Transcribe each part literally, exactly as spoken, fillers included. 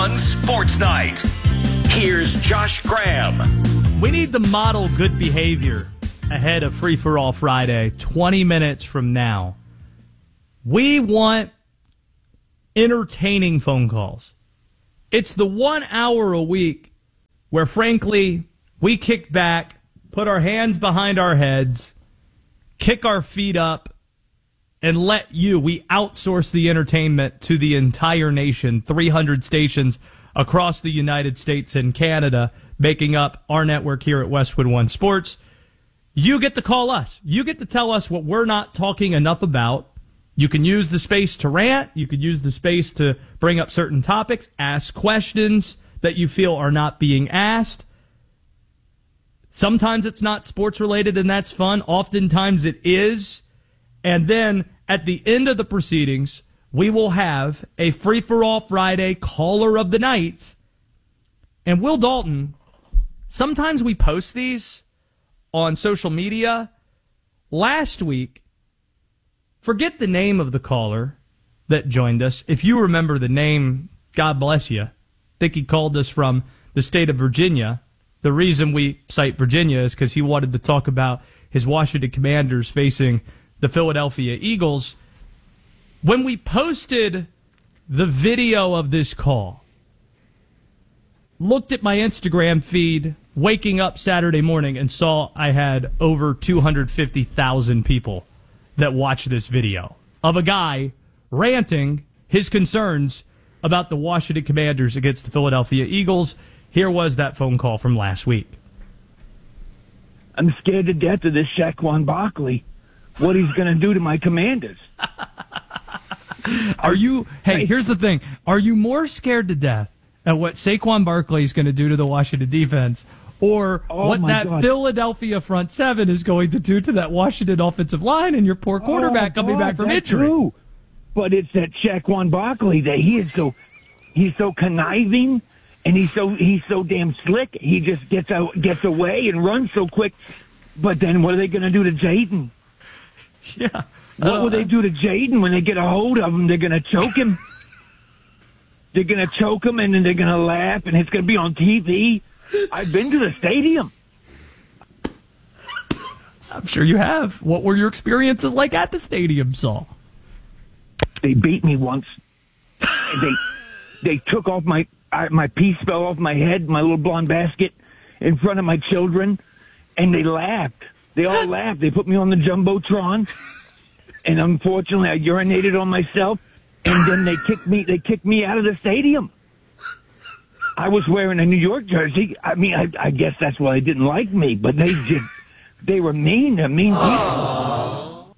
On Sports Night, here's Josh Graham. We need to model good behavior ahead of Free For All Friday, twenty minutes from now. We want entertaining phone calls. It's the one hour a week where, frankly, we kick back, put our hands behind our heads, kick our feet up, and let you, we outsource the entertainment to the entire nation, three hundred stations across the United States and Canada, making up our network here at Westwood One Sports. You get to call us. You get to tell us what we're not talking enough about. You can use the space to rant. You could use the space to bring up certain topics, ask questions that you feel are not being asked. Sometimes it's not sports related, and that's fun. Oftentimes it is. And then at the end of the proceedings, we will have a free-for-all Friday caller of the night. And Will Dalton, sometimes we post these on social media. Last week, forget the name of the caller that joined us. If you remember the name, God bless you. I think he called us from the state of Virginia. The reason we cite Virginia is because he wanted to talk about his Washington Commanders facing the Philadelphia Eagles. When we posted the video of this call, looked at my Instagram feed waking up Saturday morning and saw I had over two hundred fifty thousand people that watched this video of a guy ranting his concerns about the Washington Commanders against the Philadelphia Eagles. Here was that phone call from last week. I'm scared to death of this Saquon Barkley. What he's going to do to my Commanders. Are you, hey, here's the thing. Are you more scared to death at what Saquon Barkley is going to do to the Washington defense, or oh what that God. Philadelphia front seven is going to do to that Washington offensive line and your poor quarterback oh, coming God, back from that's injury? True. But it's that Saquon Barkley that he is so, he's so conniving, and he's so he's so damn slick. He just gets out, gets away and runs so quick. But then what are they going to do to Jayden? Yeah. What uh, will they do to Jayden when they get a hold of him? They're going to choke him. They're going to choke him, and then they're going to laugh, and it's going to be on T V. I've been to the stadium. I'm sure you have. What were your experiences like at the stadium, Saul? They beat me once. they they took off my I, my piece fell off my head, my little blonde basket, in front of my children, and they laughed. They all laughed. They put me on the Jumbotron, and unfortunately, I urinated on myself. And then they kicked me. They kicked me out of the stadium. I was wearing a New York jersey. I mean, I, I guess that's why they didn't like me. But they did. They were mean. They're mean people.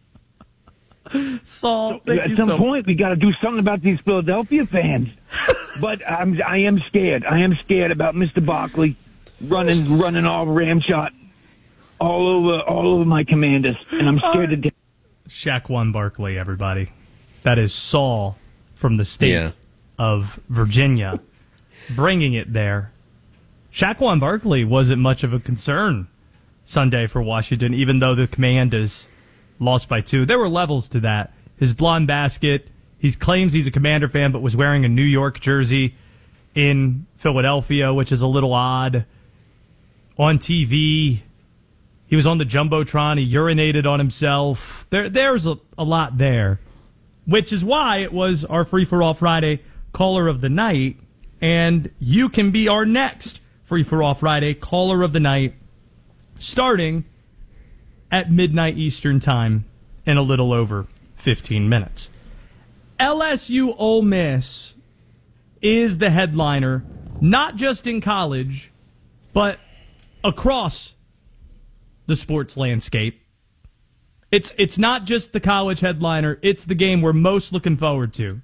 Saul, So, at some so point, we got to do something about these Philadelphia fans. But I'm, I am scared. I am scared about Mister Barkley running, running all ramshot all over, all over my Commanders, and I'm scared to death. Saquon Barkley, everybody. That is Saul from the state yeah. of Virginia, bringing it there. Saquon Barkley wasn't much of a concern Sunday for Washington, even though the Commanders lost by two. There were levels to that. His blonde basket, he claims he's a Commander fan, but was wearing a New York jersey in Philadelphia, which is a little odd. On T V, he was on the Jumbotron. He urinated on himself. There, There's a, a lot there. Which is why it was our Free-for-All Friday Caller of the Night. And you can be our next Free-for-All Friday Caller of the Night starting at midnight Eastern Time in a little over fifteen minutes. L S U Ole Miss is the headliner, not just in college, but across the sports landscape. It's it's not just the college headliner. It's the game we're most looking forward to.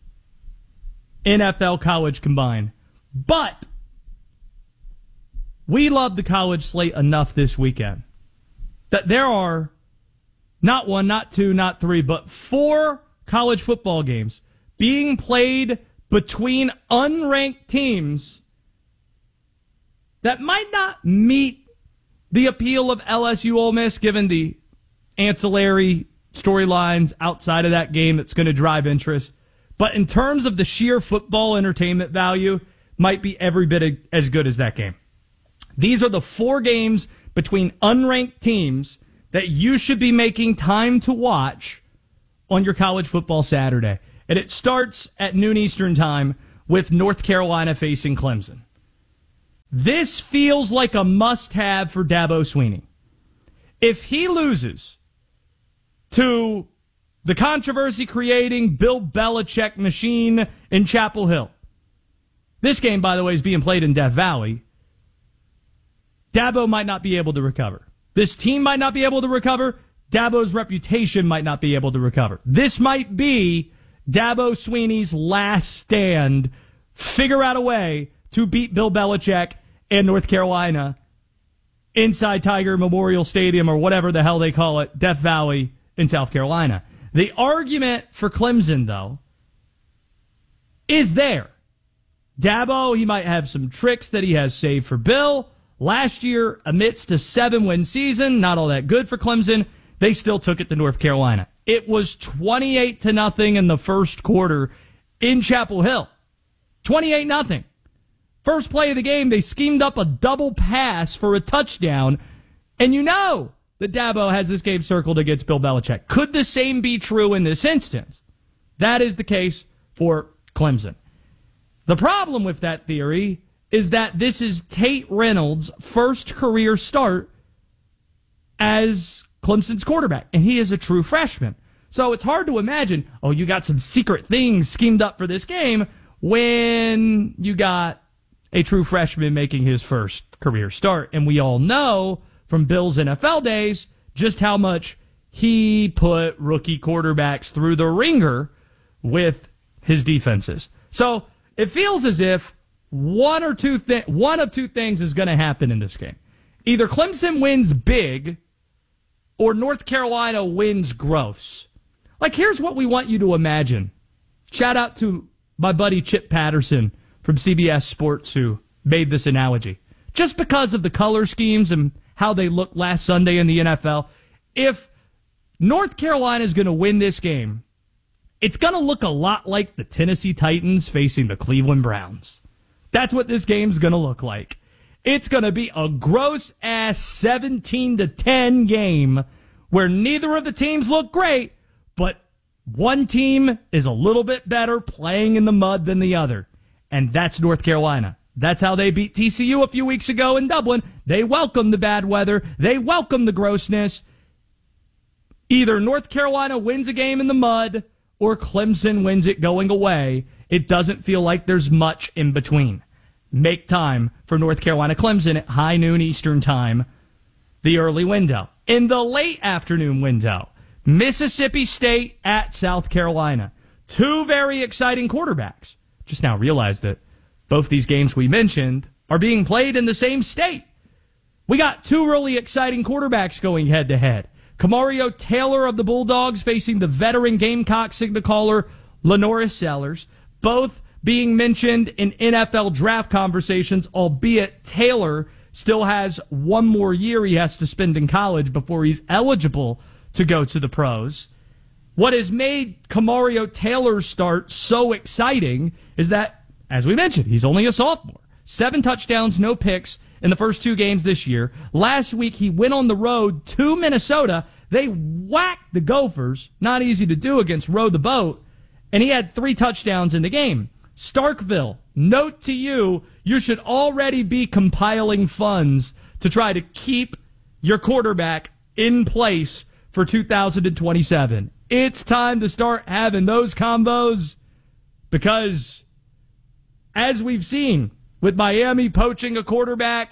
N F L, college combined. But we love the college slate enough this weekend that there are not one, not two, not three, but four college football games being played between unranked teams that might not meet the appeal of L S U Ole Miss, given the ancillary storylines outside of that game that's going to drive interest. But in terms of the sheer football entertainment value, might be every bit as good as that game. These are the four games between unranked teams that you should be making time to watch on your college football Saturday. And it starts at noon Eastern time with North Carolina facing Clemson. This feels like a must-have for Dabo Swinney. If he loses to the controversy-creating Bill Belichick machine in Chapel Hill, this game, by the way, is being played in Death Valley, Dabo might not be able to recover. This team might not be able to recover. Dabo's reputation might not be able to recover. This might be Dabo Swinney's last stand. Figure out a way to beat Bill Belichick and North Carolina inside Tiger Memorial Stadium or whatever the hell they call it, Death Valley in South Carolina. The argument for Clemson, though, is there. Dabo, he might have some tricks that he has saved for Bill. Last year, amidst a seven-win season, not all that good for Clemson, they still took it to North Carolina. It was twenty-eight to nothing in the first quarter in Chapel Hill. twenty-eight nothing. First play of the game, they schemed up a double pass for a touchdown, and you know that Dabo has this game circled against Bill Belichick. Could the same be true in this instance? That is the case for Clemson. The problem with that theory is that this is Tate Reynolds' first career start as Clemson's quarterback, and he is a true freshman. So it's hard to imagine, oh, you got some secret things schemed up for this game when you got a true freshman making his first career start. And we all know from Bill's N F L days just how much he put rookie quarterbacks through the ringer with his defenses. So it feels as if one or two thi- one of two things is going to happen in this game. Either Clemson wins big or North Carolina wins gross. Like, here's what we want you to imagine. Shout out to my buddy Chip Patterson from C B S Sports who made this analogy. Just because of the color schemes and how they looked last Sunday in the N F L, if North Carolina is going to win this game, it's going to look a lot like the Tennessee Titans facing the Cleveland Browns. That's what this game's going to look like. It's going to be a gross-ass seventeen to ten game where neither of the teams look great, but one team is a little bit better playing in the mud than the other, and that's North Carolina. That's how they beat T C U a few weeks ago in Dublin. They welcomed the bad weather. They welcomed the grossness. Either North Carolina wins a game in the mud or Clemson wins it going away. It doesn't feel like there's much in between. Make time for North Carolina Clemson at high noon Eastern time, the early window. In the late afternoon window, Mississippi State at South Carolina. Two very exciting quarterbacks. Just now realized that both these games we mentioned are being played in the same state. We got two really exciting quarterbacks going head-to-head. Camario Taylor of the Bulldogs facing the veteran Gamecock signal caller Lenoris Sellers, both being mentioned in N F L draft conversations, albeit Taylor still has one more year he has to spend in college before he's eligible to go to the pros. What has made Camario Taylor's start so exciting is that, as we mentioned, he's only a sophomore. Seven touchdowns, no picks in the first two games this year. Last week, he went on the road to Minnesota. They whacked the Gophers. Not easy to do against Row the Boat. And he had three touchdowns in the game. Starkville, note to you, you should already be compiling funds to try to keep your quarterback in place for two thousand twenty-seven. It's time to start having those combos because, as we've seen with Miami poaching a quarterback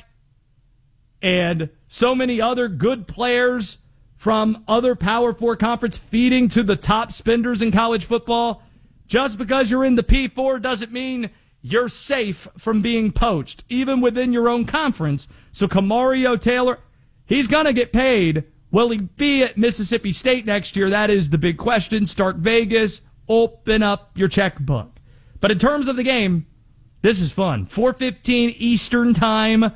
and so many other good players from other Power Four conference feeding to the top spenders in college football, just because you're in the P four doesn't mean you're safe from being poached, even within your own conference. So Camario Taylor, he's going to get paid. Will he be at Mississippi State next year? That is the big question. Stark Vegas, open up your checkbook. But in terms of the game, this is fun. four fifteen Eastern time.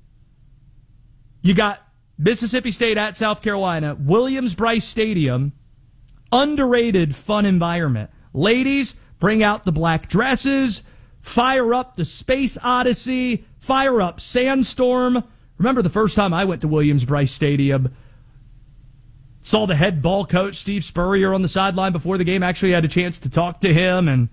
You got Mississippi State at South Carolina. Williams-Brice Stadium. Underrated, fun environment. Ladies, Bring out the black dresses, fire up the Space Odyssey, fire up Sandstorm. Remember the first time I went to Williams-Brice Stadium, saw the head ball coach, Steve Spurrier, on the sideline before the game. Actually had a chance to talk to him, and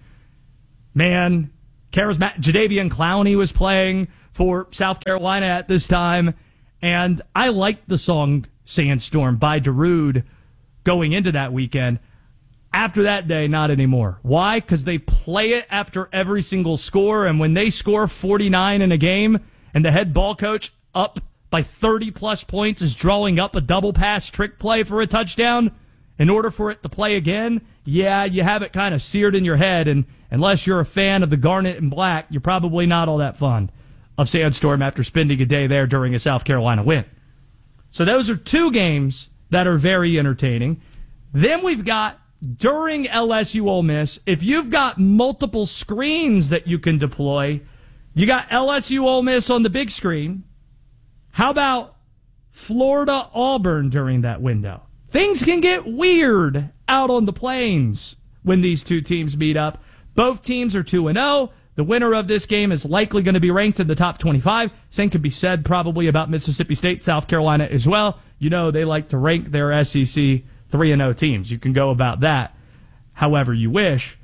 man, charismatic. Jadeveon Clowney was playing for South Carolina at this time, and I liked the song Sandstorm by Darude going into that weekend. After that day, not anymore. Why? Because they play it after every single score, and when they score forty-nine in a game and the head ball coach up by thirty-plus points is drawing up a double pass trick play for a touchdown in order for it to play again, yeah, you have it kind of seared in your head, and unless you're a fan of the garnet and black, you're probably not all that fond of Sandstorm after spending a day there during a South Carolina win. So those are two games that are very entertaining. Then we've got, during L S U Ole Miss, if you've got multiple screens that you can deploy, you got L S U Ole Miss on the big screen. How about Florida Auburn during that window? Things can get weird out on the plains when these two teams meet up. Both teams are two and oh. The winner of this game is likely going to be ranked in the top twenty-five. Same could be said probably about Mississippi State, South Carolina as well. You know they like to rank their S E C three and oh teams. You can go about that however you wish.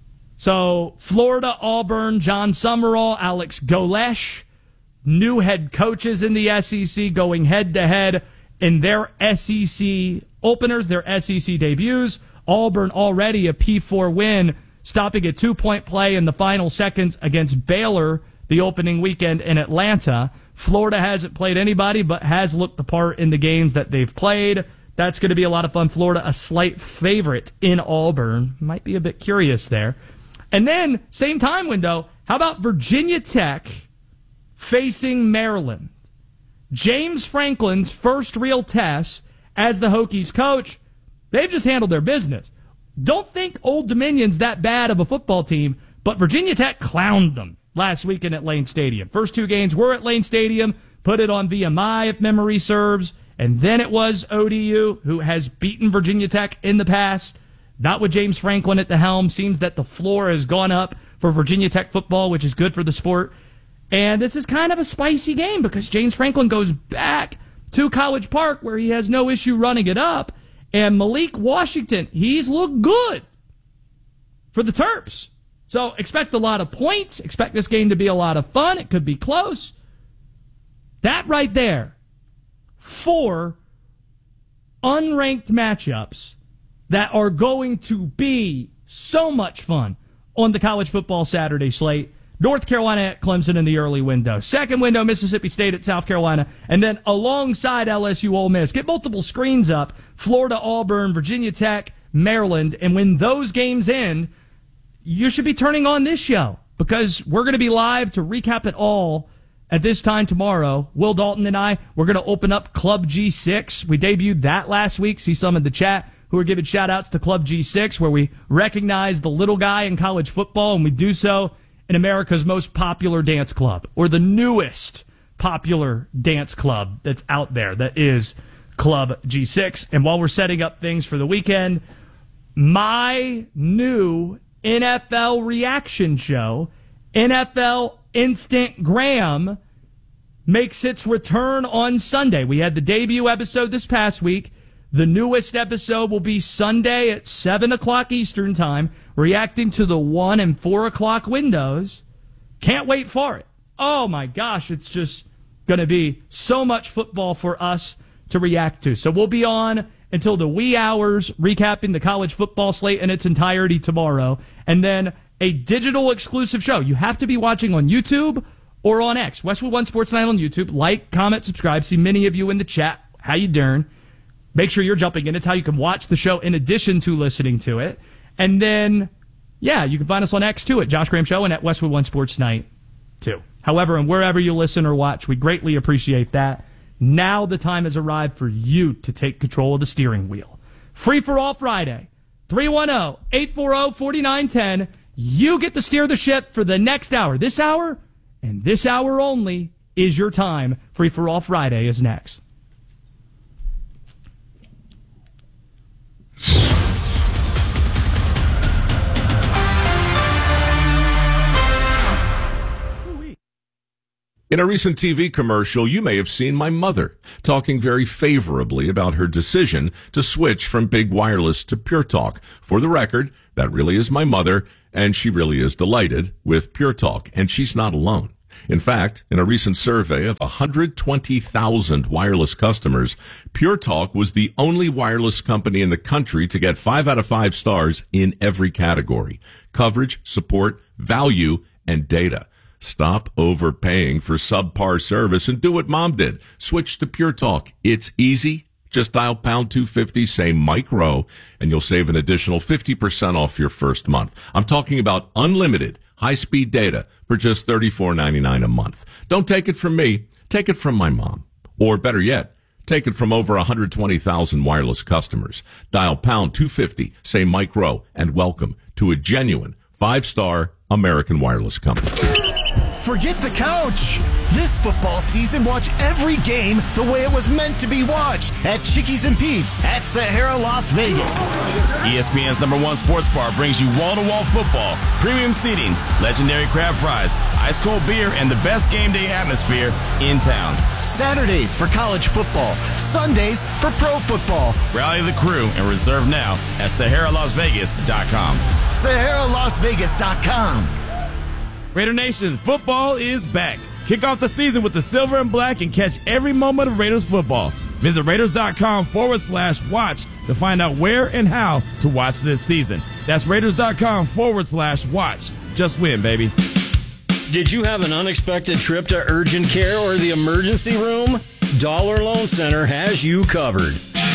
So Florida, Auburn, John Summerall, Alex Golesh, new head coaches in the S E C going head-to-head in their S E C openers, their S E C debuts. Auburn already a P four win, stopping a two-point play in the final seconds against Baylor the opening weekend in Atlanta. Florida hasn't played anybody but has looked the part in the games that they've played. That's going to be a lot of fun. Florida, a slight favorite in Auburn. Might be a bit curious there. And then, same time window, how about Virginia Tech facing Maryland? James Franklin's first real test as the Hokies coach. They've just handled their business. Don't think Old Dominion's that bad of a football team, but Virginia Tech clowned them last weekend at Lane Stadium. First two games were at Lane Stadium, put it on V M I if memory serves, and then it was O D U, who has beaten Virginia Tech in the past. Not with James Franklin at the helm. Seems that the floor has gone up for Virginia Tech football, which is good for the sport. And this is kind of a spicy game because James Franklin goes back to College Park where he has no issue running it up. And Malik Washington, he's looked good for the Terps. So expect a lot of points. Expect this game to be a lot of fun. It could be close. That right there, four unranked matchups that are going to be so much fun on the college football Saturday slate. North Carolina at Clemson in the early window. Second window, Mississippi State at South Carolina. And then alongside L S U Ole Miss, get multiple screens up, Florida, Auburn, Virginia Tech, Maryland. And when those games end, you should be turning on this show because we're going to be live to recap it all at this time tomorrow. Will Dalton and I, we're going to open up Club G six. We debuted that last week. See some in the chat who are giving shout-outs to Club G six, where we recognize the little guy in college football, and we do so in America's most popular dance club, or the newest popular dance club that's out there, that is Club G six. And while we're setting up things for the weekend, my new N F L reaction show, N F L Instant Graham, makes its return on Sunday. We had the debut episode this past week. The newest episode will be Sunday at seven o'clock Eastern Time, reacting to the one and four o'clock windows. Can't wait for it. Oh, my gosh, it's just going to be so much football for us to react to. So we'll be on until the wee hours, recapping the college football slate in its entirety tomorrow, and then a digital exclusive show. You have to be watching on YouTube or on X. Westwood One Sports Night on YouTube. Like, comment, subscribe. See many of you in the chat. How you doing? Make sure you're jumping in. It's how you can watch the show in addition to listening to it. And then, yeah, you can find us on X, too, at Josh Graham Show and at Westwood One Sports Night, too. However, and wherever you listen or watch, we greatly appreciate that. Now the time has arrived for you to take control of the steering wheel. Free for All Friday, three one zero, eight four zero, four nine one zero. You get to steer the ship for the next hour. This hour, and this hour only, is your time. Free for All Friday is next. In a recent T V commercial, you may have seen my mother talking very favorably about her decision to switch from big wireless to Pure Talk. For the record, that really is my mother, and she really is delighted with Pure Talk, and she's not alone. In fact, in a recent survey of one hundred twenty thousand wireless customers, Pure Talk was the only wireless company in the country to get five out of five stars in every category: coverage, support, value, and data. Stop overpaying for subpar service and do what Mom did. Switch to Pure Talk. It's easy. Just dial pound two fifty, say Mike Rowe, and you'll save an additional fifty percent off your first month. I'm talking about unlimited high-speed data for just thirty-four ninety-nine a month. Don't take it from me. Take it from my mom. Or better yet, take it from over one hundred twenty thousand wireless customers. Dial pound two fifty, say Mike Rowe, and welcome to a genuine five-star American wireless company. Forget the couch. This football season, watch every game the way it was meant to be watched at Chickies and Pete's at Sahara, Las Vegas. E S P N's number one sports bar brings you wall-to-wall football, premium seating, legendary crab fries, ice-cold beer, and the best game day atmosphere in town. Saturdays for college football, Sundays for pro football. Rally the crew and reserve now at Sahara Las Vegas dot com. Sahara Las Vegas dot com. Raider Nation, football is back. Kick off the season with the silver and black and catch every moment of Raiders football. Visit Raiders.com forward slash watch to find out where and how to watch this season. That's Raiders.com forward slash watch. Just win, baby. Did you have an unexpected trip to urgent care or the emergency room? Dollar Loan Center has you covered.